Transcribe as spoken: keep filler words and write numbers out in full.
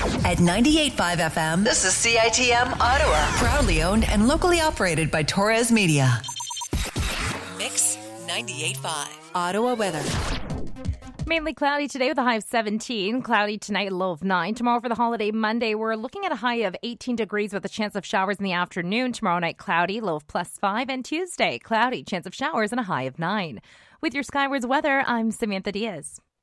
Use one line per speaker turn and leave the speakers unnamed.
At ninety-eight point five F M, this is C I T M Ottawa. Proudly owned and locally operated by Torres Media. Mix ninety-eight point five. Ottawa weather.
Mainly cloudy today with a high of seventeen. Cloudy tonight, a low of nine. Tomorrow for the holiday Monday, we're looking at a high of eighteen degrees with a chance of showers in the afternoon. Tomorrow night, cloudy, low of plus five. And Tuesday, cloudy, chance of showers and a high of nine. With your Skywards weather, I'm Samantha Diaz.